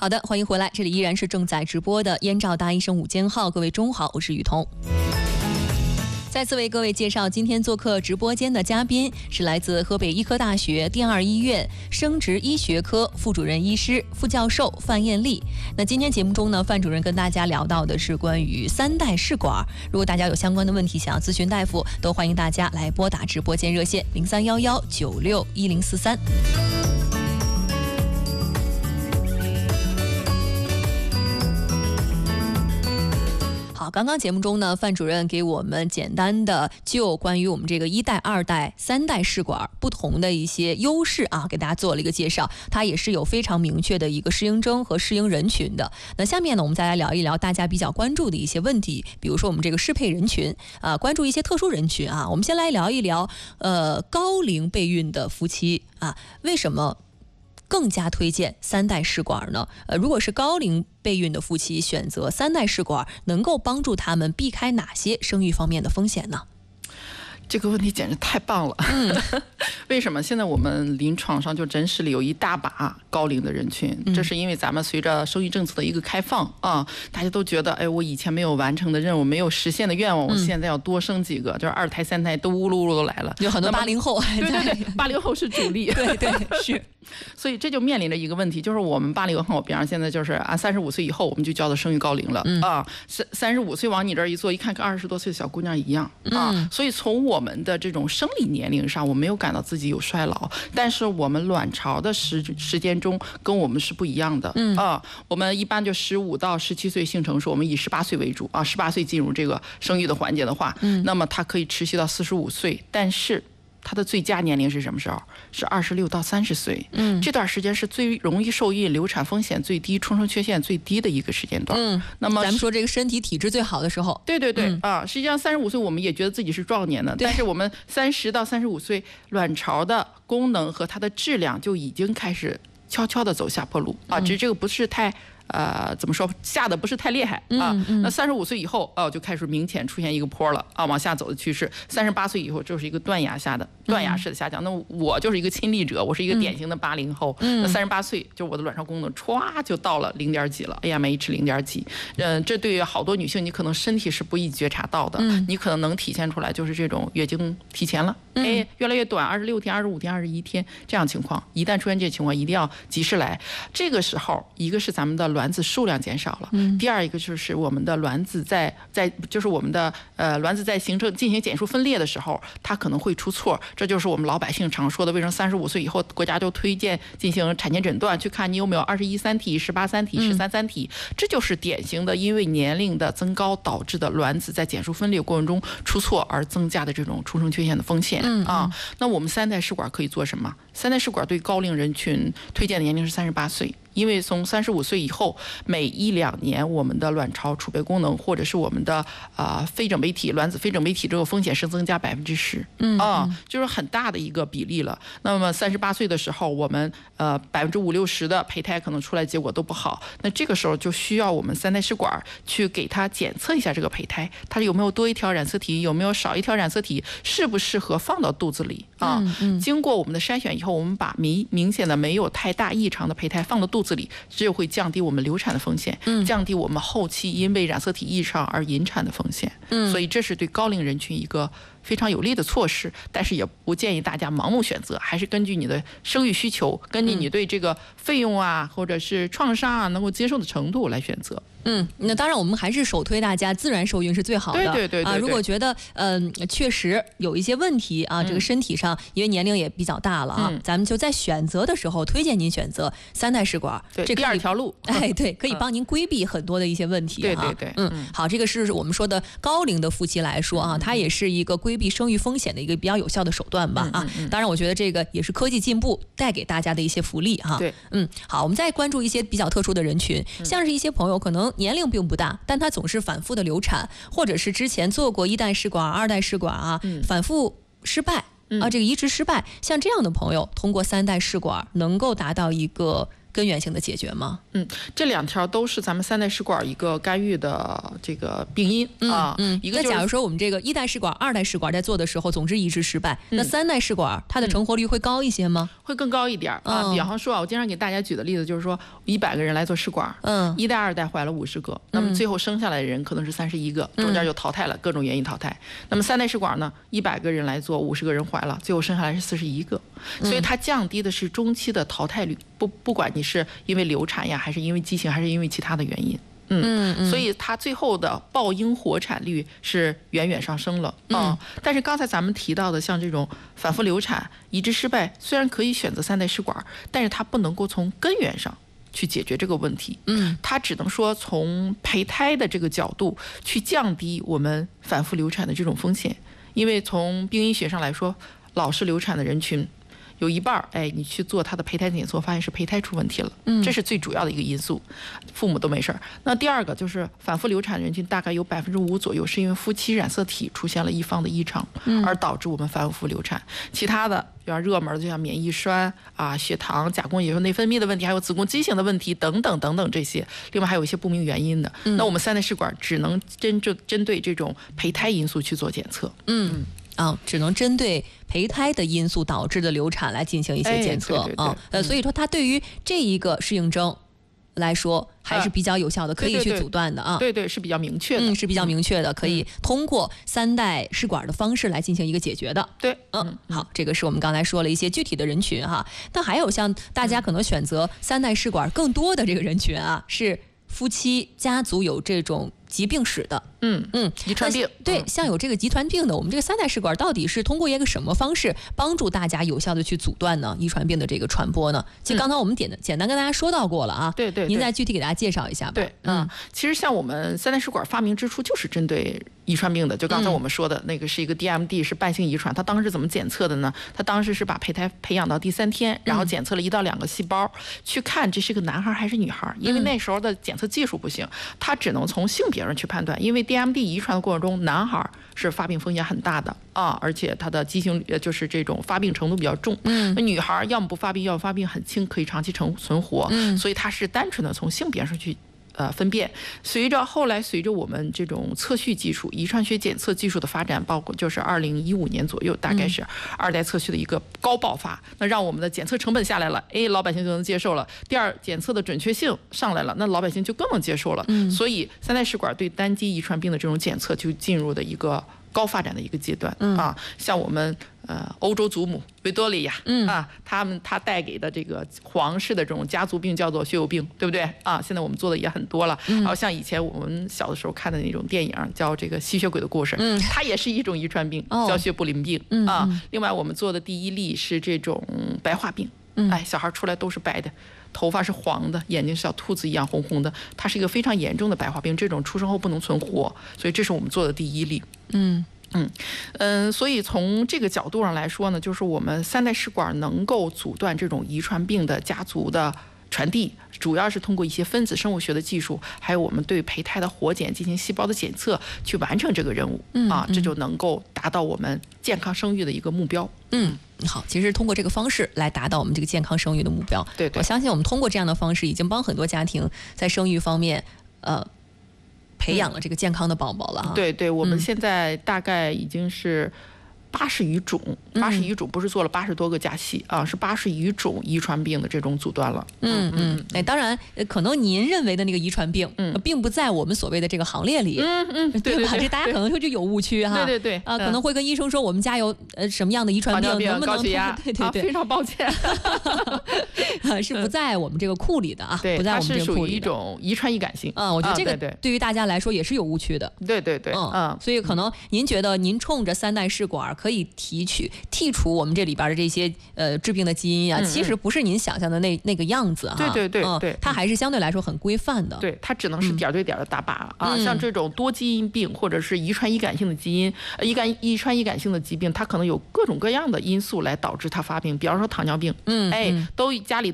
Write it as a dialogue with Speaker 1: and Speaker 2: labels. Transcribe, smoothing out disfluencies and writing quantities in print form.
Speaker 1: 好的，欢迎回来，这里依然是正在直播的燕赵大医生午间号，各位中好，我是雨桐。再次为各位介绍今天做客直播间的嘉宾是来自河北医科大学第二医院生殖医学科副主任医师、副教授范艳丽。那今天节目中呢，范主任跟大家聊到的是关于3代试管。如果大家有相关的问题想要咨询大夫，都欢迎大家来拨打直播间热线0311961043。好，刚刚节目中呢，范主任给我们简单的就关于我们这个1代、2代、3代试管不同的一些优势啊，给大家做了一个介绍。它也是有非常明确的一个适应症和适应人群的。那下面呢，我们再来聊一聊大家比较关注的一些问题，比如说我们这个适配人群啊，关注一些特殊人群啊。我们先来聊一聊高龄备孕的夫妻啊，为什么更加推荐3代试管呢？如果是高龄备孕的夫妻选择3代试管，能够帮助他们避开哪些生育方面的风险呢？
Speaker 2: 这个问题简直太棒了。为什么？现在我们临床上就诊室里有一大把高龄的人群，这是因为咱们随着生育政策的一个开放啊，大家都觉得，哎，我以前没有完成的任务，没有实现的愿望，我现在要多生几个，就是2胎、3胎都呜噜呜噜都来了。
Speaker 1: 有很多80后还在，
Speaker 2: 对，80后是主力，
Speaker 1: 对是。
Speaker 2: 所以这就面临着一个问题，就是我们80后，比方现在就是35岁以后，我们就叫做生育高龄了啊。35岁往你这儿一坐，一看跟20多岁的小姑娘一样啊。所以从我们的这种生理年龄上，我没有感到自己有衰老，但是我们卵巢的时间中跟我们是不一样的啊。我们一般就15到17岁性成熟，我们以18岁为主啊。18岁进入这个生育的环节的话，那么它可以持续到45岁，但是它的最佳年龄是什么时候？是26到30岁。这段时间是最容易受孕、流产风险最低、出生缺陷最低的一个时间段。那么
Speaker 1: 咱们说这个身体体质最好的时候。
Speaker 2: 对啊，实际上35岁我们也觉得自己是壮年的，但是我们30到35岁，卵巢的功能和它的质量就已经开始悄悄的走下坡路啊，只是这个不是太。怎么说下的不是太厉害啊？那35岁以后就开始明显出现一个坡了啊，往下走的趋势。38岁以后就是一个断崖式的下降。那我就是一个亲历者，我是一个典型的80后。那38岁就我的卵巢功能歘就到了0.几了 ，AMH 0.几。这对于好多女性，你可能身体是不易觉察到的，你可能体现出来就是这种月经提前了，越来越短，26天、25天、21天这样情况。一旦出现这情况，一定要及时来。这个时候，一个是咱们的卵子数量减少了，第二一个就是我们的卵子就是我们的卵子在进行减数分裂的时候，它可能会出错。这就是我们老百姓常说的，为什么35岁以后国家就推荐进行产前诊断，去看你有没有21三体、18三体、13三体。这就是典型的因为年龄的增高导致的卵子在减数分裂过程中出错而增加的这种出生缺陷的风险啊。那我们3代试管可以做什么？3代试管对高龄人群推荐的年龄是38岁。因为从35岁以后，每1-2年我们的卵巢储备功能或者是我们的非整胚体卵子非整胚体这个风险是增加10%就是很大的一个比例了。那么38岁的时候，我们50-60%的胚胎可能出来结果都不好，那这个时候就需要我们3代试管去给它检测一下这个胚胎，它有没有多一条染色体，有没有少一条染色体，适不适合放到肚子里啊？经过我们的筛选以后，我们把明显的没有太大异常的胚胎放到肚子里，这就会降低我们流产的风险，降低我们后期因为染色体异常而引产的风险。所以这是对高龄人群一个非常有利的措施，但是也不建议大家盲目选择，还是根据你的生育需求，根据你对这个费用啊或者是创伤啊能够接受的程度来选择。
Speaker 1: 那当然我们还是首推大家自然受孕是最好的。
Speaker 2: 对
Speaker 1: 如果觉得确实有一些问题啊，这个身体上因为年龄也比较大了啊，咱们就在选择的时候推荐您选择3代试管，
Speaker 2: 这第2条路。
Speaker 1: 对，可以帮您规避很多的一些问题。
Speaker 2: 对。
Speaker 1: 好，这个是我们说的高龄的夫妻来说啊，它也是一个规避生育风险的一个比较有效的手段吧啊。当然我觉得这个也是科技进步带给大家的一些福利哈。
Speaker 2: 对，
Speaker 1: 好，我们再关注一些比较特殊的人群，像是一些朋友可能年龄并不大，但他总是反复的流产，或者是之前做过1代试管、2代试管啊，反复失败啊，这个移植失败，像这样的朋友通过3代试管能够达到一个根源性的解决吗？
Speaker 2: 这2条都是咱们3代试管一个干预的这个病因啊。一个就是，
Speaker 1: 那假如说我们这个1代试管、2代试管在做的时候总之移植失败，那3代试管它的成活率会高一些吗？
Speaker 2: 会更高一点啊。比方说我经常给大家举的例子就是说，100个人来做试管，1代、2代怀了50个，那么最后生下来的人可能是31个，中间就淘汰了，各种原因淘汰。那么3代试管呢，100个人来做，50个人怀了，最后生下来是41个，所以它降低的是中期的淘汰率。不管你是因为流产呀，还是因为畸形，还是因为其他的原因。所以它最后的抱婴活产率是远远上升了啊。但是刚才咱们提到的像这种反复流产、移植失败，虽然可以选择3代试管，但是它不能够从根源上去解决这个问题。它只能说从胚胎的这个角度去降低我们反复流产的这种风险。因为从病因学上来说，老是流产的人群有一半你去做他的胚胎检测，发现是胚胎出问题了，这是最主要的一个因素，父母都没事儿。那第二个就是反复流产人群大概有5%左右是因为夫妻染色体出现了一方的异常，而导致我们反复流产。其他的比方热门的就像免疫栓啊、血糖、甲功乙醇内分泌的问题，还有子宫畸形的问题等等等等这些，另外还有一些不明原因的。那我们3代试管只能针对这种胚胎因素去做检测。
Speaker 1: 只能针对胚胎的因素导致的流产来进行一些检测所以说它对于这一个适应症来说还是比较有效的，可以去阻断的啊。
Speaker 2: 对，是比较明确的，
Speaker 1: 是比较明确的，可以通过3代试管的方式来进行一个解决的。
Speaker 2: 对，
Speaker 1: 好，这个是我们刚才说了一些具体的人群哈。那还有像大家可能选择3代试管更多的这个人群啊，是夫妻家族有这种疾病史的。
Speaker 2: 遗传病。
Speaker 1: 对，像有这个遗传病的，我们这个3代试管到底是通过一个什么方式帮助大家有效的去阻断呢遗传病的这个传播呢？其实刚才我们简单跟大家说到过了啊。
Speaker 2: 对，
Speaker 1: 您再具体给大家介绍一下吧。
Speaker 2: 对，其实像我们3代试管发明之初就是针对遗传病的，就刚才我们说的那个是一个 DMD 是伴性遗传，它当时怎么检测的呢？它当时是把胚胎培养到第3天，然后检测了1到2个细胞，去看这是个男孩还是女孩，因为那时候的检测技术不行，它只能从性别上去判断，因为 DMD 遗传的过程中，男孩是发病风险很大的而且他的畸形就是这种发病程度比较重。那女孩要么不发病，要么发病很轻，可以长期存活。所以它是单纯的从性别上去分辨。后来随着我们这种测序技术、遗传学检测技术的发展，包括就是2015年左右，大概是2代测序的一个高爆发，那让我们的检测成本下来了，老百姓就能接受了。第二，检测的准确性上来了，那老百姓就更能接受了。所以3代试管对单基遗传病的这种检测就进入的一个高发展的一个阶段像我们欧洲祖母维多利亚她带给的这个皇室的这种家族病叫做血友病，对不对现在我们做的也很多了。然后像以前我们小的时候看的那种电影叫这个吸血鬼的故事，它也是一种遗传病，叫血布林病另外我们做的第1例是这种白化病，小孩出来都是白的，头发是黄的，眼睛像兔子一样红红的，它是一个非常严重的白化病，这种出生后不能存活，所以这是我们做的第1例。所以从这个角度上来说呢，就是我们3代试管能够阻断这种遗传病的家族的传递，主要是通过一些分子生物学的技术，还有我们对胚胎的活检进行细胞的检测，去完成这个任务这就能够达到我们健康生育的一个目标。
Speaker 1: 好，其实通过这个方式来达到我们这个健康生育的目标。
Speaker 2: 对，
Speaker 1: 我相信我们通过这样的方式已经帮很多家庭在生育方面培养了这个健康的宝宝了。
Speaker 2: 对，我们现在大概已经是80余种，80余种不是做了80多个家系是80余种遗传病的这种阻断了。
Speaker 1: 当然，可能您认为的那个遗传病，并不在我们所谓的这个行列里，对吧？这大家可能会就有误区哈。
Speaker 2: 对，
Speaker 1: 可能会跟医生说我们家有什么样的遗传病，能不能
Speaker 2: 高血压？对，非常抱歉，
Speaker 1: 是不在我们这个库里的
Speaker 2: 对，
Speaker 1: 不在我们这个库里的。
Speaker 2: 它是属于一种遗传易感性。
Speaker 1: 我觉得这个对于大家来说也是有误区的。
Speaker 2: 对，
Speaker 1: 所以可能您觉得您冲着3代试管可以剔除我们这里边的这些致病的基因啊，其实不是您想象的那个样子哈。
Speaker 2: 对，
Speaker 1: 它还是相对来说很规范的。
Speaker 2: 对，它只能是点对点的打靶像这种多基因病或者是遗传易感性的基因，遗传易感性的疾病，它可能有各种各样的因素来导致它发病，比方说糖尿病，都家里